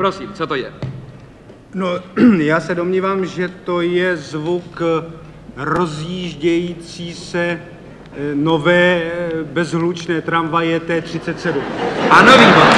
prosím, co to je? No, já se domnívám, že to je zvuk rozjíždějící se nové bezhlučné tramvaje T37. Ano, výborně.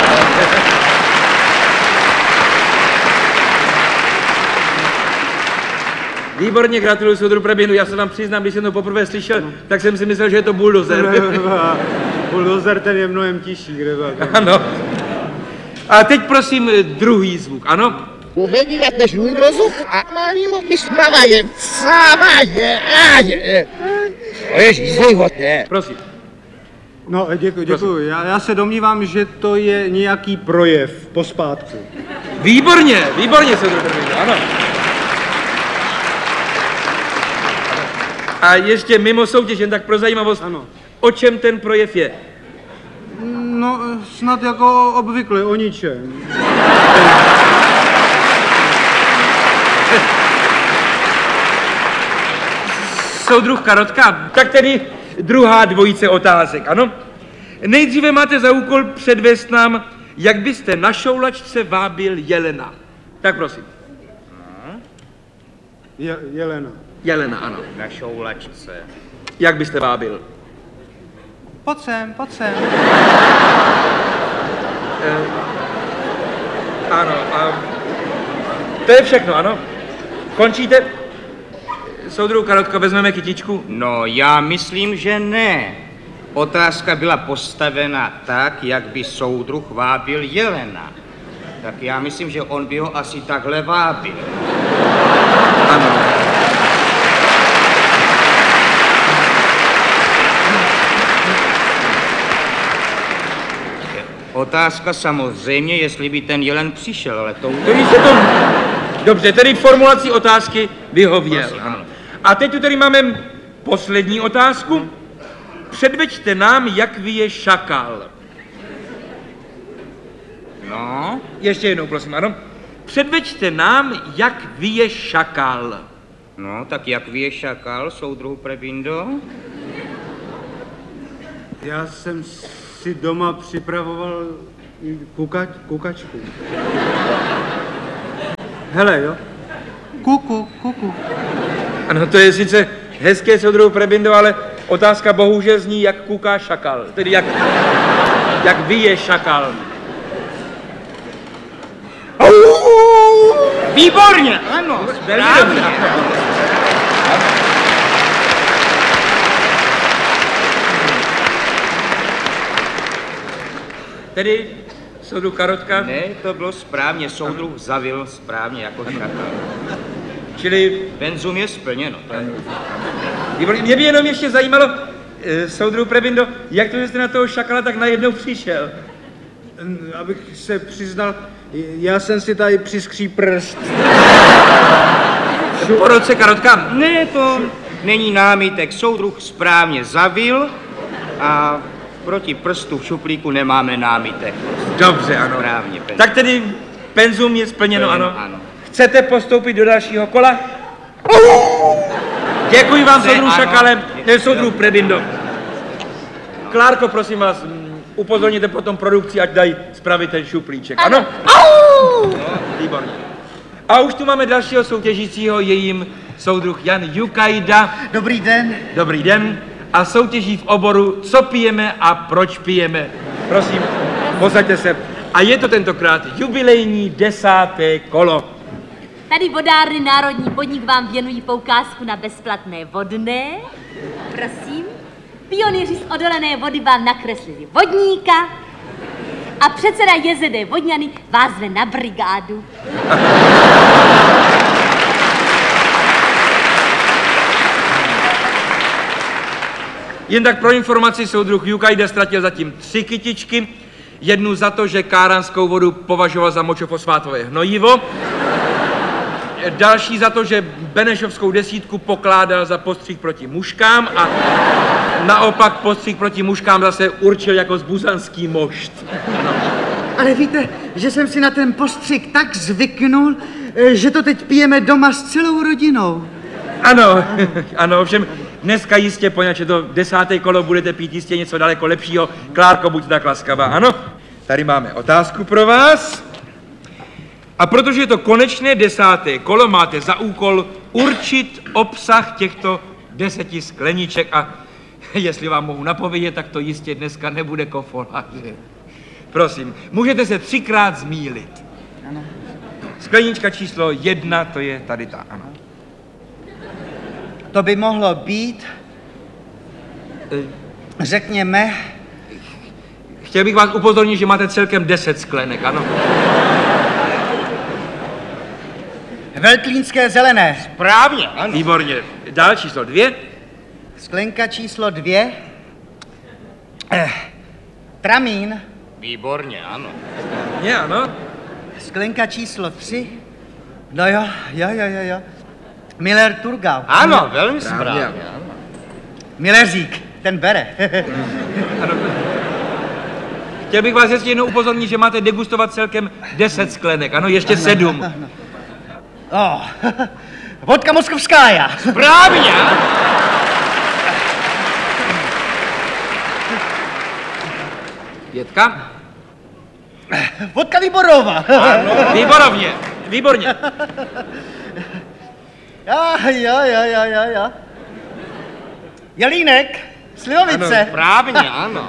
Výborně, gratuluju soudru Prebindu. Já se vám přiznám, když jsem to poprvé slyšel, tak jsem si myslel, že je to buldozer. Buldozer, ten je mnohem tižší, kde byl. Ano. A teď prosím druhý zvuk, ano? Uvědět než můj rozum a malýmu vysmavaje, sávaje, áje. Ježíš, životě. Prosím. No, děkuji. Já se domnívám, že to je nějaký projev pospátku. Výborně, soudru Prebindu, ano. A ještě mimo soutěž, jen tak pro zajímavost, Ano. O čem ten projev je? No, snad jako obvykle, o ničem. Soudruh Karotka, tak tedy druhá dvojice otázek, ano? Nejdříve máte za úkol předvést nám, jak byste na šoulačce vábil jelena. Tak prosím. Jelena. Jelena, ano. Na šoulačce. Jak byste vábil? Pojď sem. Ano, a to je všechno, ano? Končíte? Soudruh Karotko, vezmeme kytičku? No, já myslím, že ne. Otázka byla postavena tak, jak by soudruh vábil jelena. Tak já myslím, že on by ho asi takhle vábil. Ano. Otázka samozřejmě, jestli by ten jelen přišel, ale to... Tedy se to... Dobře, tedy formulací otázky vyhověl. Prosím, ano. A teď tu tady máme poslední otázku. Předveďte nám, jak vyje šakal. No, Ještě jednou, prosím, ano. Předveďte nám, jak vyje šakal. no, tak jak vyje šakal, soudruhu Prebindo? Já jsem si doma připravoval kukačku. Hele, jo? Kuku. Ano, to je sice hezké, soudruhu Prebindo, ale otázka bohužel zní, jak kuká šakal. Tedy jak vyje šakal. Výborně, ano, Velmi správně. dobře. Tedy soudruh Karotka, Ne, to bylo správně, soudruh zavil správně jako šakal. čili Penzum je splněno. výborně. Mě by jenom ještě zajímalo, soudruh Prebindo, jak to, že jste na toho šakala tak najednou přišel? Abych se přiznal, já jsem si tady přiskří prst. Po roce Karotka. Ne, to není námitek, soudruh správně zavil a proti prstu v šuplíku nemáme námitek. Dobře, ano. Správně, penzum. Tak tedy penzum je splněno, ano. Ano. Chcete postoupit do dalšího kola? Děkuji vám, Chce, soudruh ano. Šakale, soudruh Prebindo. Klárko, prosím vás, upozorněte potom produkci, ať dají spravit ten šuplíček, ano? Výborně. A už tu máme dalšího soutěžícího, je jim soudruh Jan Jukajda. Dobrý den. Dobrý den. A soutěží v oboru Co pijeme a proč pijeme. Prosím, posaďte se. A je to tentokrát jubilejní 10. kolo. Tady vodárny Národní podnik vám věnují poukázku na bezplatné vodné. Prosím. Pionýři z odolené vody vám nakreslili vodníka a předseda JZD Vodňany vás zve na brigádu. Jen tak pro informaci, soudruh Jukajda ztratil zatím 3 kytičky. Jednu za to, že káranskou vodu považoval za močofosfátové hnojivo. Další za to, že Benešovskou desítku pokládal za postřih proti muškám a naopak postřih proti muškám zase určil jako zbuzanský mošt. Ale víte, že jsem si na ten postřik tak zvyknul, že to teď pijeme doma s celou rodinou. Ano, ano, ovšem dneska jistě, poněvadž je to 10. kolo, budete pít jistě něco daleko lepšího. Klárko, buďte tak laskavá, ano? Tady máme otázku pro vás. A protože je to konečné 10. kolo, máte za úkol určit obsah těchto 10 skleniček a jestli vám mohu napovědět, tak to jistě dneska nebude kofola. Prosím, můžete se 3krát zmýlit. Ano. Sklenička číslo 1, to je tady ta, ano. To by mohlo být, řekněme, Chtěl bych vás upozornit, že máte celkem 10 sklenek, ano. veltlínské zelené. Správně, ano. Výborně. Dál číslo 2. Sklenka číslo 2. Tramín. Výborně, ano. Je, ano. Sklenka číslo 3. No jo. Miller Turgau. Ano, velmi správně. Správně. Ano. Milleřík, ten bere. Ano. Chtěl bych vás ještě jednou upozornit, že máte degustovat celkem 10 sklenek, ano, ještě 7. Vodka moskovskája. Správně, ano. Pětka? Vodka Výborová. Výborovně, výborně. Jo. Jelínek, Slivovice. Správně, ano.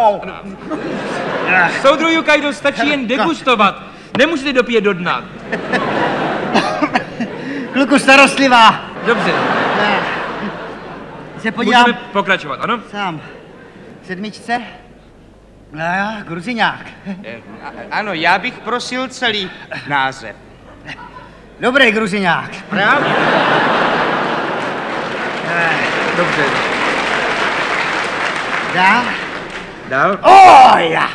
Soudruh Jukajdo, stačí jen degustovat. Nemusíte dopít do dna. Kluku starostlivá. Dobře, Se podívám můžeme pokračovat, ano? sám. 7. No jo, Gruziňák. Ano, já bych prosil celý název. Dobrý Gruziňák. Správně. Dobře. Dál? Ja.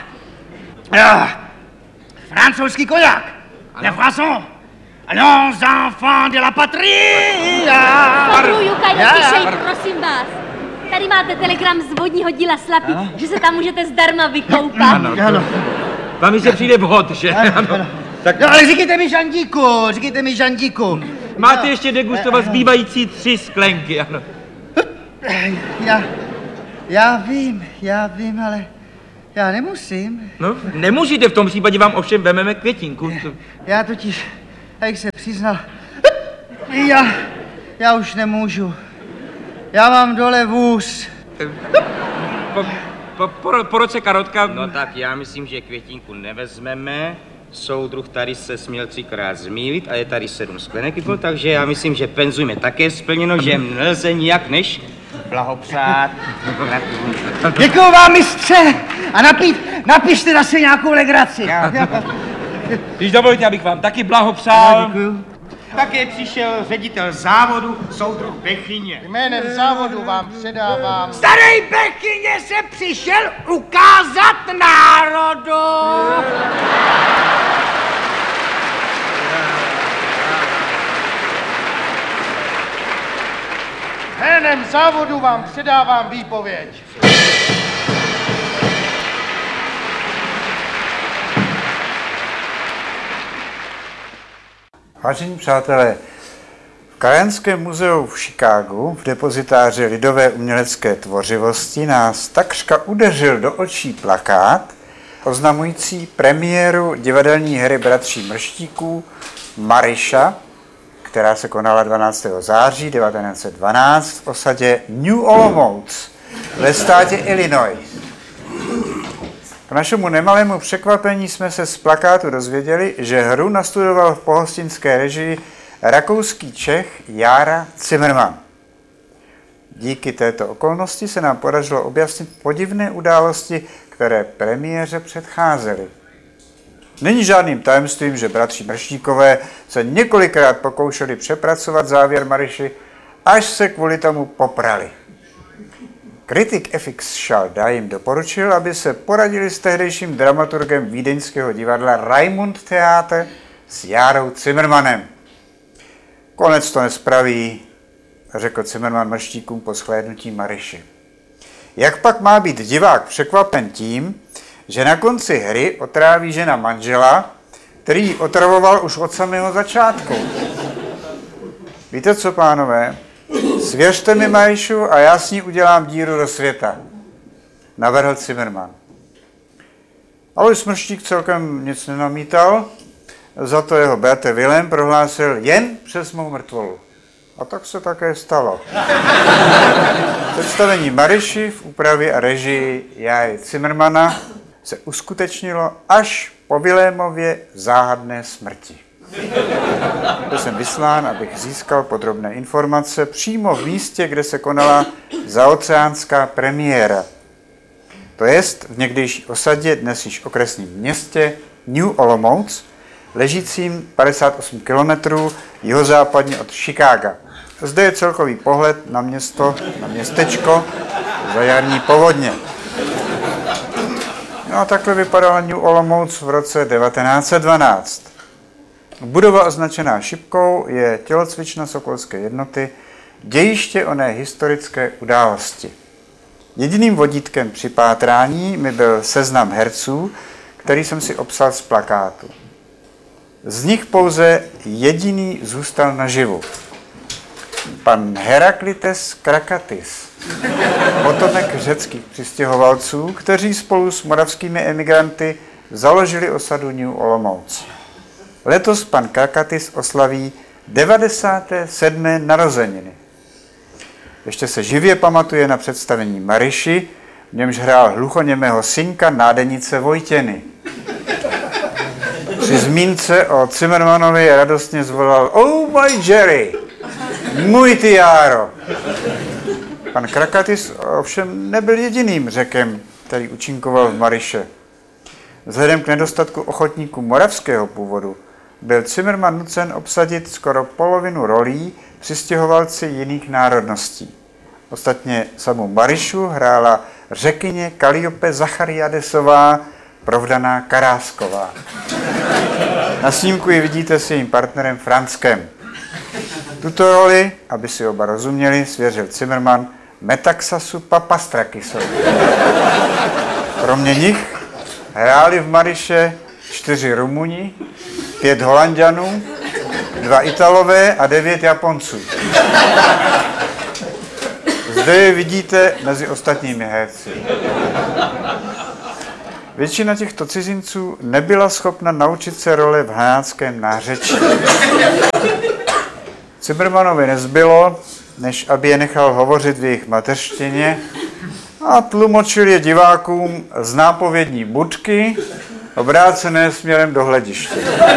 Francouzský koňák. Le François. Allons, enfants de la patrie. Soudruh Jukajdo, tišej, prosím vás. Tady máte telegram z vodního díla Slapí, že se tam můžete zdarma vykoupat. Ano. Vám jistě přijde vhod, že? Ano. Tak No ale říkejte mi Žandíku. máte ještě degustovat zbývající 3 sklenky, ano. Já vím, ale já nemusím. No, nemusíte, v tom případě vám ovšem vememe květinku. Já totiž, jak se přiznal, já už nemůžu. Já mám dole vůz. Po roce karotka... No tak já myslím, že květinku nevezmeme. Soudruh tady se směl 3krát zmýlit a je tady 7 sklenek, takže já myslím, že penzum je také splněno, že nelze nijak než blahopřát. Děkuju vám, mistře! A napište zase nějakou legraci. Když dovolíte, abych vám taky blahopřál. Děkuju. Také přišel ředitel závodu, soudruh Bechyně. Jménem závodu vám předávám. Starý Bechyně se přišel ukázat národu. Jménem závodu vám předávám výpověď. Vážení přátelé, v Krajanském muzeu v Chicagu v depozitáři lidové umělecké tvořivosti nás takřka udeřil do očí plakát oznamující premiéru divadelní hry Bratří Mrštíků Maryša, která se konala 12. září 1912 v osadě New Olomouc ve státě Illinois. K našemu nemalému překvapení jsme se z plakátu dozvěděli, že hru nastudoval v pohostinské režii rakouský Čech Jára Zimmermann. Díky této okolnosti se nám podařilo objasnit podivné události, které premiéře předcházely. Není žádným tajemstvím, že bratři Mrštíkové se několikrát pokoušeli přepracovat závěr Maryši, až se kvůli tomu poprali. Kritik FX Schalda jim doporučil, aby se poradili s tehdejším dramaturgem vídeňského divadla Raimund Theater s Járou Zimmermannem. Konec to nespraví, řekl Zimmermann Mrštíkům po shlédnutí Maryši. Jak pak má být divák překvapen tím, že na konci hry otráví žena manžela, který ji otravoval už od samého začátku? Víte co, pánové? Svěřte mi Maryšu a já s ní udělám díru do světa, navrhl Zimmermann. Alois Mrštík celkem nic nenamítal, za to jeho bratr Vilém prohlásil jen přes mou mrtvolu. A tak se také stalo. Představení Maryši v úpravě a režii Járy Cimrmana se uskutečnilo až po Vilémově záhadné smrti. Byl jsem vyslán, abych získal podrobné informace přímo v místě, kde se konala zaoceánská premiéra. To jest v někdejší osadě, dnes již okresním městě New Olomouc, ležícím 58 kilometrů jihozápadně od Chicaga. Zde je celkový pohled na město, na městečko za jarní povodně. No a takhle vypadala New Olomouc v roce 1912. Budova označená šipkou je tělocvična Sokolské jednoty, dějiště oné historické události. Jediným vodítkem při pátrání mi byl seznam herců, který jsem si obsal z plakátu. Z nich pouze jediný zůstal naživu. Pan Heraklites Krakatis, potomek řeckých přistěhovalců, kteří spolu s moravskými emigranty založili osadu New Olomouc. Letos pan Krakatis oslaví 97. narozeniny. Ještě se živě pamatuje na představení Maryši, v němž hrál hluchoněmého synka nádenice Vojtěny. Při zmínce o Cimrmanovi radostně zvolal "Oh my Jerry, můj ty Járo." Pan Krakatis ovšem nebyl jediným Řekem, který účinkoval v Maryše. Vzhledem k nedostatku ochotníků moravského původu byl Cimrman nucen obsadit skoro polovinu rolí přistěhovalci jiných národností. Ostatně samou Maryšu hrála Řekyně Kaliope Zachariadesová, provdaná Karásková. Na snímku ji vidíte s jejím partnerem Franskem. Tuto roli, aby si oba rozuměli, svěřil Cimrman Metaxasu Papastrakisovi. Kromě nich hráli v Maryše 4 Rumuni, 5 Holanďanů, 2 Italové a 9 Japonců. Zde je vidíte mezi ostatními herci. Většina těchto cizinců nebyla schopna naučit se role v hanáckém nářečí. Cimrmanovi nezbylo, než aby je nechal hovořit v jejich mateřštině a tlumočil je divákům z nápovědní budky, obrácené směrem do hlediště.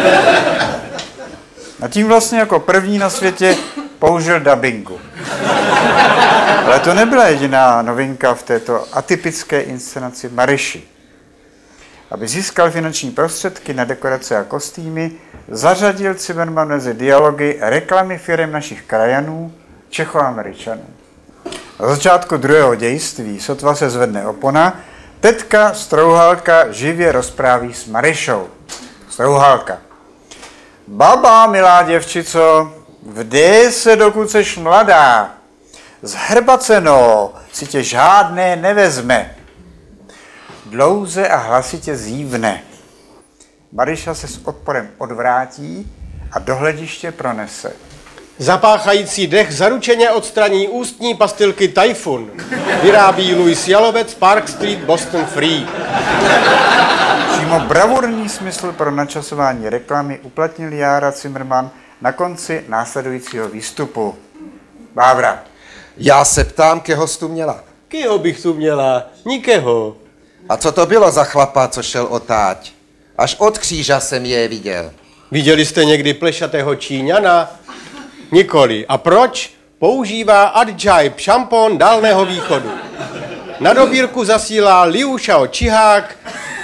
A tím vlastně jako první na světě použil dabingu. Ale to nebyla jediná novinka v této atypické inscenaci Maryši. Aby získal finanční prostředky na dekorace a kostýmy, zařadil Cimrman mezi dialogy reklamy firem našich krajanů, Čechoameričanů. Na začátku druhého dějství, sotva se zvedne opona, tetka Strouhalka živě rozpráví s Maryšou. Strouhalka. Baba, milá děvčico, vdy se, dokud seš mladá, zhrbaceno si tě žádné nevezme. Dlouze a hlasitě zívne. Maryša se s odporem odvrátí a do hlediště pronese. Zapáchající dech zaručeně odstraní ústní pastilky Typhoon. Vyrábí Louis Jalovec, Park Street, Boston Free. Přímo bravurní smysl pro načasování reklamy uplatnil Jára Cimrman na konci následujícího výstupu. Bávra. Já se ptám, keho jsi tu měla. Kýho bych tu měla? Nikého. A co to bylo za chlapa, co šel otáť? Až od kříža jsem je viděl. Viděli jste někdy plešatého Číňana? Nikoli. A proč? Používá Adjaib, šampon Dálného východu. Na dobírku zasílá Liu Shao Čihák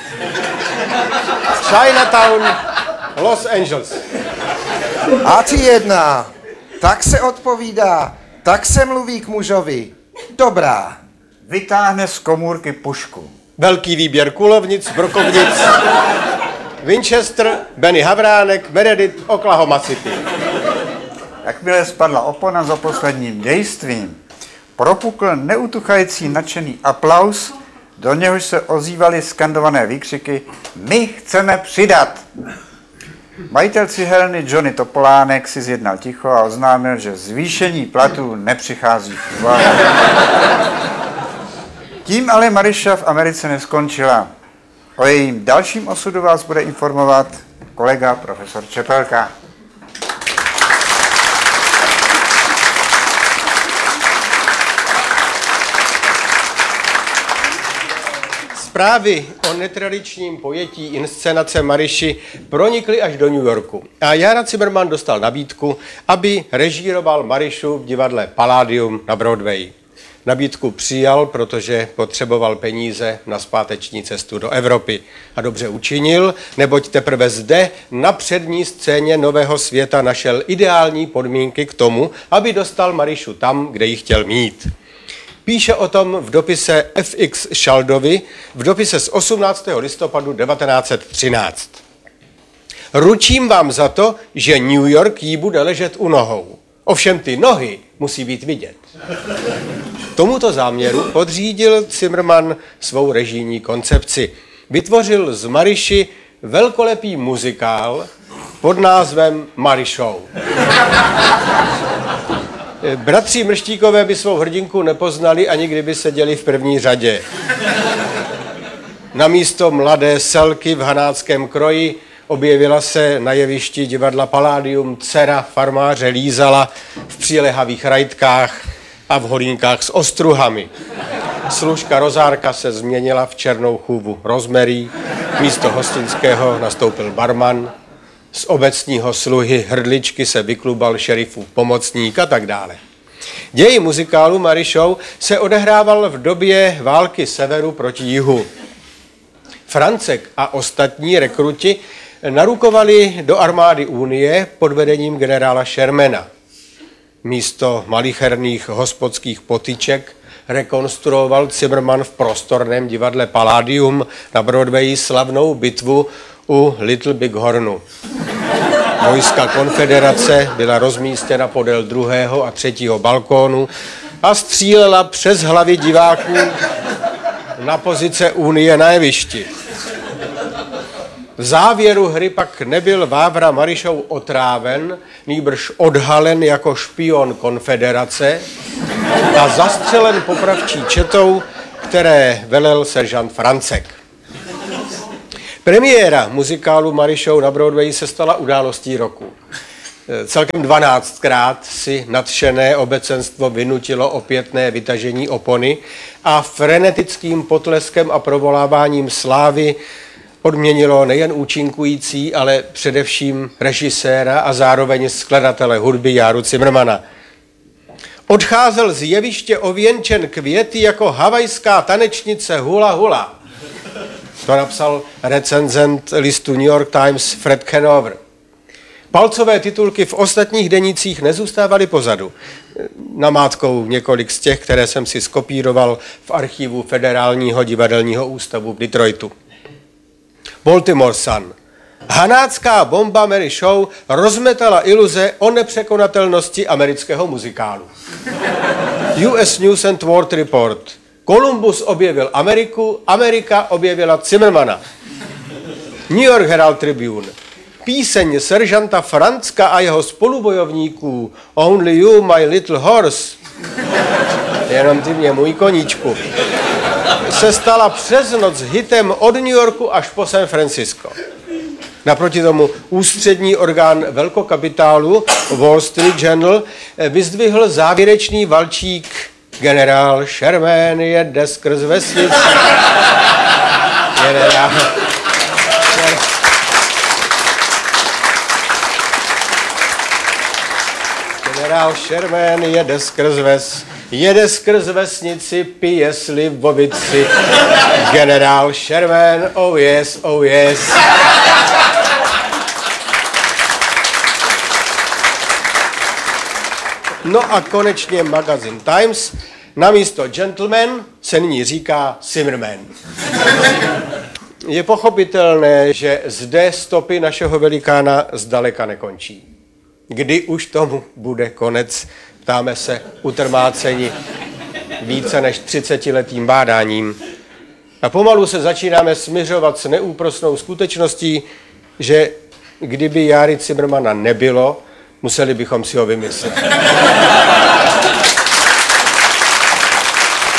z Chinatown, Los Angeles. A ty jedna. Tak se odpovídá, tak se mluví k mužovi. Dobrá. Vytáhne z komůrky pušku. Velký výběr kulovnic, brokovnic, Winchester, Benny Havránek, Meredith, Oklahoma City. Jakmile spadla opona za posledním dějstvím, propukl neutuchající nadšený aplaus, do něhož se ozývaly skandované výkřiky "My chceme přidat!". Majitel cihelny Johnny Topolánek si zjednal ticho a oznámil, že zvýšení platů nepřichází v úvahu. Tím ale Maryša v Americe neskončila. O jejím dalším osudu vás bude informovat kolega profesor Čepelka. Zprávy o netradičním pojetí inscenace Maryši pronikly až do New Yorku. A Jára Cimrman dostal nabídku, aby režíroval Maryšu v divadle Palladium na Broadway. Nabídku přijal, protože potřeboval peníze na zpáteční cestu do Evropy. A dobře učinil, neboť teprve zde na přední scéně Nového světa našel ideální podmínky k tomu, aby dostal Maryšu tam, kde ji chtěl mít. Píše o tom v dopise F.X. Šaldovi, v dopise z 18. listopadu 1913. Ručím vám za to, že New York jí bude ležet u nohou. Ovšem ty nohy musí být vidět. Tomuto záměru podřídil Cimrman svou režijní koncepci. Vytvořil z Maryši velkolepý muzikál pod názvem Maryšou. Bratři Mrštíkové by svou hrdinku nepoznali, ani kdyby seděli v první řadě. Namísto mladé Selky v hanáckém kroji objevila se na jevišti divadla Palladium dcera farmáře Lízala v přilehavých rajtkách a v holínkách s ostruhami. Služka Rozárka se změnila v černou chůvu Rosemary, místo hostinského nastoupil barman, z obecního sluhy hrdličky se vyklubal šerifův pomocník a tak dále. Děj muzikálu Maryšou se odehrával v době války severu proti jihu. Francek a ostatní rekruti narukovali do armády Unie pod vedením generála Shermana. Místo malicherných hospodských potyček rekonstruoval Cimrman v prostorném divadle Palladium na Broadwayi slavnou bitvu u Little Big Hornu. Vojska konfederace byla rozmístěna podél 2. a 3. balkónu a střílela přes hlavy diváků na pozice Unie na jevišti. V závěru hry pak nebyl Vávra Maryšou otráven, nýbrž odhalen jako špion konfederace a zastřelen popravčí četou, které velel seržant Francek. Premiéra muzikálu Maryšou na Broadway se stala událostí roku. Celkem 12krát si nadšené obecenstvo vynutilo opětné vytažení opony a frenetickým potleskem a provoláváním slávy odměnilo nejen účinkující, ale především režiséra a zároveň skladatele hudby Járu Cimrmana. Odcházel z jeviště ověnčen květy jako havajská tanečnice hula hula. To napsal recenzent listu New York Times Fred Hanover. Palcové titulky v ostatních denících nezůstávaly pozadu. Namátkou několik z těch, které jsem si skopíroval v archivu Federálního divadelního ústavu v Detroitu. Baltimore Sun. Hanácká bomba Mary Show rozmetala iluze o nepřekonatelnosti amerického muzikálu. US News and World Report. Columbus objevil Ameriku, Amerika objevila Cimrmana. New York Herald Tribune. Píseň seržanta Franzka a jeho spolubojovníků Only You, My Little Horse, jenom ty mě, můj koníčku, se stala přes noc hitem od New Yorku až po San Francisco. Naproti tomu ústřední orgán velkokapitálu Wall Street Journal vyzdvihl závěrečný valčík Generál Sherman jede skrz vesnici. Generál Sherman jede skrz vesnici, pije slivovici. Generál Sherman, oh yes, oh yes. No a konečně magazín Times. Namísto gentleman se nyní říká Zimmerman. Je pochopitelné, že zde stopy našeho velikána zdaleka nekončí. Kdy už tomu bude konec, ptáme se utrmáceni více než 30letým bádáním. A pomalu se začínáme smiřovat s neúprosnou skutečností, že kdyby Járy Cimrmana nebylo, museli bychom si ho vymyslet.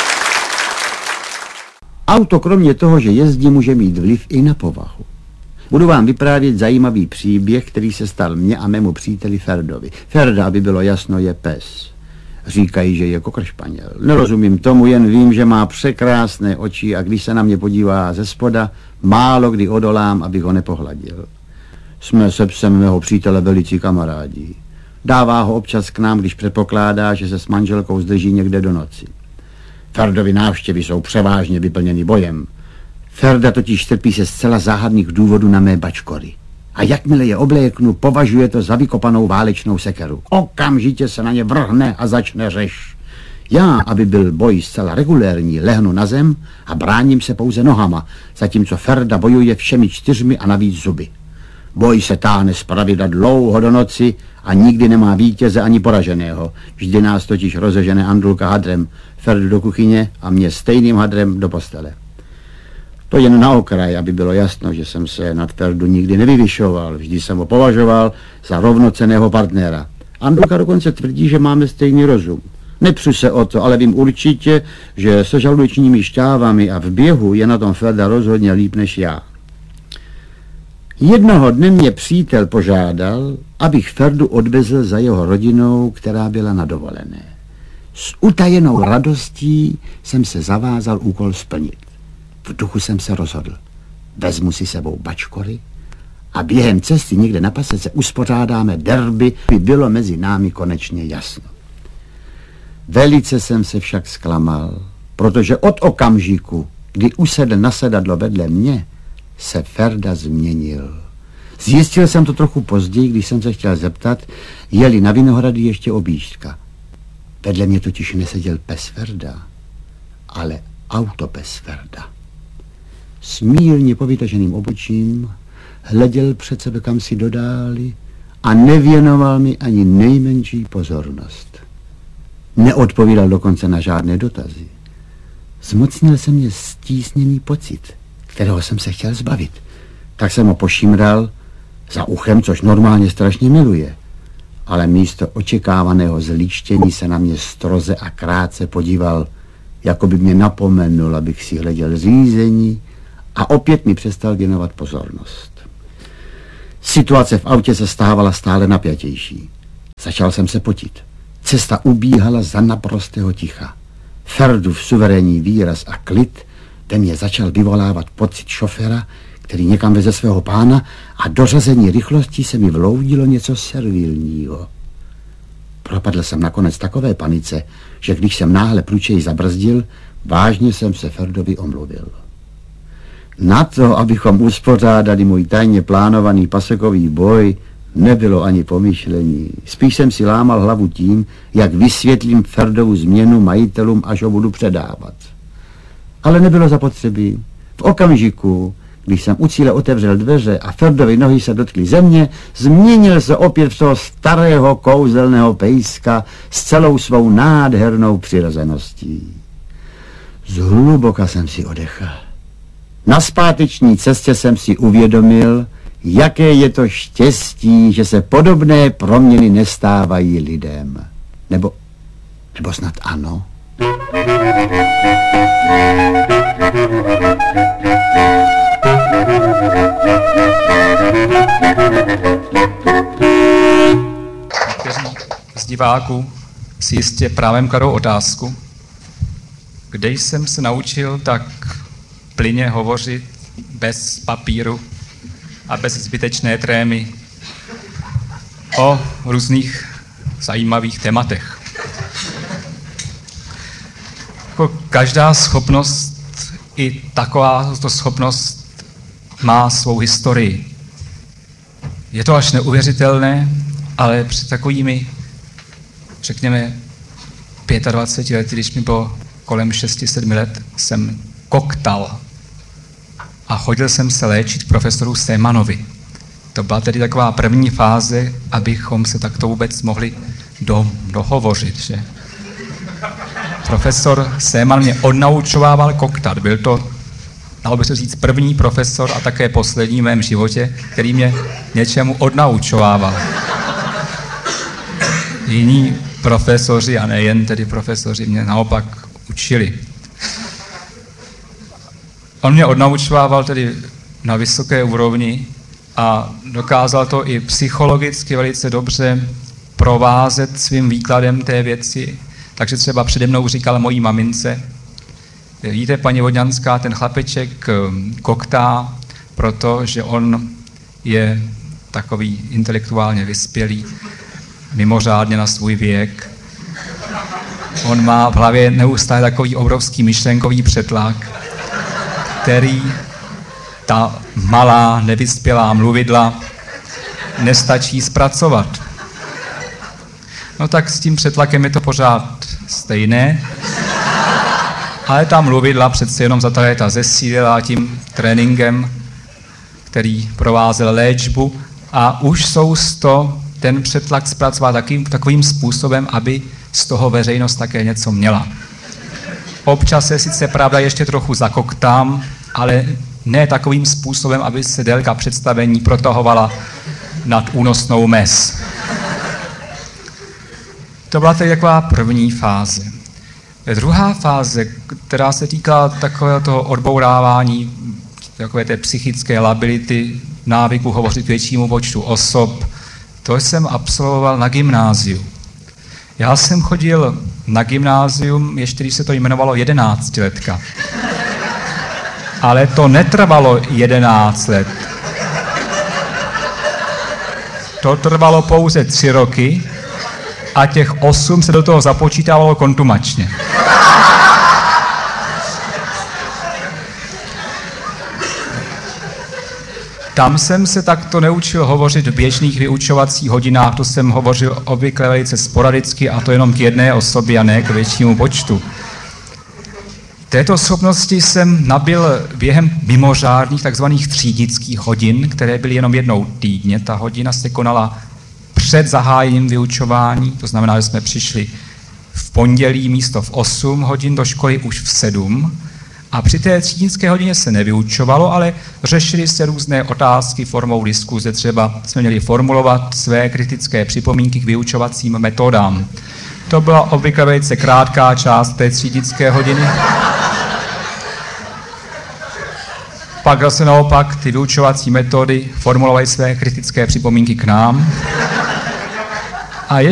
Auto kromě toho, že jezdí, může mít vliv i na povahu. Budu vám vyprávět zajímavý příběh, který se stal mně a mému příteli Ferdovi. Ferda, aby bylo jasno, je pes. Říkají, že je kokršpaněl. Nerozumím tomu, jen vím, že má překrásné oči a když se na mě podívá ze spoda, málo kdy odolám, abych ho nepohladil. Jsme se psem mého přítele velicí kamarádi. Dává ho občas k nám, když předpokládá, že se s manželkou zdrží někde do noci. Ferdovy návštěvy jsou převážně vyplněny bojem. Ferda totiž trpí se zcela záhadných důvodů na mé bačkory. A jakmile je obléknu, považuje to za vykopanou válečnou sekeru. Okamžitě se na ně vrhne a začne řeš. Já, aby byl boj zcela regulérní, lehnu na zem a bráním se pouze nohama, zatímco Ferda bojuje všemi 4 a navíc zuby. Boj se táhne zpravidla dlouho do noci a nikdy nemá vítěze ani poraženého. Vždy nás totiž rozežene Andulka hadrem, Ferdu do kuchyně a mě stejným hadrem do postele. To jen na okraj, aby bylo jasno, že jsem se nad Ferdu nikdy nevyvyšoval, vždy jsem ho považoval za rovnocenného partnera. Andulka dokonce tvrdí, že máme stejný rozum. Nepřu se o to, ale vím určitě, že se žaludečními šťávami a v běhu je na tom Ferda rozhodně líp než já. Jednoho dne mě přítel požádal, abych Ferdu odvezl za jeho rodinou, která byla na dovolené. S utajenou radostí jsem se zavázal úkol splnit. V duchu jsem se rozhodl. Vezmu si sebou bačkory a během cesty někde na pasece uspořádáme derby, by bylo mezi námi konečně jasno. Velice jsem se však zklamal, protože od okamžiku, kdy usedl na sedadlo vedle mě, se Ferda změnil. Zjistil jsem to trochu později, když jsem se chtěl zeptat, jeli na Vinohrady ještě objížďka. Vedle mě totiž neseděl pes Ferda, ale autopes Ferda. S mírně povytaženým obočím hleděl před sebe kamsi do dály a nevěnoval mi ani nejmenší pozornost. Neodpovídal dokonce na žádné dotazy. Zmocnil se mě stísněný pocit, kterého jsem se chtěl zbavit. Tak jsem ho pošimral za uchem, což normálně strašně miluje. Ale místo očekávaného zlíštění se na mě stroze a krátce podíval, jako by mě napomenul, abych si hleděl řízení, a opět mi přestal věnovat pozornost. Situace v autě se stávala stále napjatější. Začal jsem se potit. Cesta ubíhala za naprostého ticha. Ferdův suverénní výraz a klid ve mně začal vyvolávat pocit šoféra, který někam veze svého pána, a do řazení rychlostí se mi vloudilo něco servilního. Propadl jsem nakonec takové panice, že když jsem náhle průčej zabrzdil, vážně jsem se Ferdovi omluvil. Na to, abychom uspořádali můj tajně plánovaný pasekový boj, nebylo ani pomyšlení. Spíš jsem si lámal hlavu tím, jak vysvětlím Ferdovu změnu majitelům, až ho budu předávat. Ale nebylo zapotřebí. V okamžiku, když jsem u cíle otevřel dveře a Ferdovy nohy se dotkly země, změnil se opět v toho starého kouzelného pejska s celou svou nádhernou přirozeností. Zhluboka jsem si odechl. Na zpáteční cestě jsem si uvědomil, jaké je to štěstí, že se podobné proměny nestávají lidem. Nebo snad ano? Někteří z diváků si jistě právem kladou otázku, kde jsem se naučil tak plyně hovořit bez papíru a bez zbytečné trémy o různých zajímavých tématech. Jako každá schopnost, i takováto schopnost má svou historii. Je to až neuvěřitelné, ale před takovými, řekněme, 25 lety, když mi bylo kolem 6-7 let, jsem koktal a chodil jsem se léčit profesoru Semanovi. To byla tedy taková první fáze, abychom se takto vůbec mohli dohovořit, že? Profesor Seman mě odnaučovával koktat. Byl to, dalo by se říct, první profesor a také poslední v mém životě, který mě něčemu odnaučovával. Jiní profesoři, a nejen tedy profesoři, mě naopak učili. On mě odnaučovával tedy na vysoké úrovni a dokázal to i psychologicky velice dobře provázet svým výkladem té věci. Takže třeba přede mnou říkal mojí mamince, víte, paní Vodňanská, ten chlapeček koktá, protože on je takový intelektuálně vyspělý, mimořádně na svůj věk. On má v hlavě neustále takový obrovský myšlenkový přetlak, který ta malá, nevyspělá mluvidla nestačí zpracovat. No tak s tím přetlakem je to pořád stejné, ale ta mluvidla přece jenom za ta léta zesílila tím tréninkem, který provázel léčbu a už jsou z toho ten přetlak zpracovat takovým způsobem, aby z toho veřejnost také něco měla. Občas se sice pravda ještě trochu zakoktám, ale ne takovým způsobem, aby se délka představení protahovala nad únosnou mez. To byla tedy taková první fáze. Druhá fáze, která se týká takového toho odbourávání, takové té psychické lability, návyku hovořit k většímu počtu osob, to jsem absolvoval na gymnáziu. Já jsem chodil na gymnázium, ještě když se to jmenovalo 11letka. Ale to netrvalo 11 let. To trvalo pouze 3 roky a těch 8 se do toho započítávalo kontumačně. Tam jsem se takto neučil hovořit v běžných vyučovacích hodinách, to jsem hovořil obvykle velice sporadicky a to jenom k jedné osobě a ne k většímu počtu. Této schopnosti jsem nabyl během mimořádných takzvaných třídických hodin, které byly jenom jednou týdně. Ta hodina se konala před zahájením vyučování, to znamená, že jsme přišli v pondělí místo v 8 hodin do školy už v 7. A při té třídnické hodině se nevyučovalo, ale řešily se různé otázky formou diskuze. Třeba jsme měli formulovat své kritické připomínky k vyučovacím metodám. To byla obvykle velice krátká část té třídnické hodiny. Pak zase naopak ty vyučovací metody formulovaly své kritické připomínky k nám.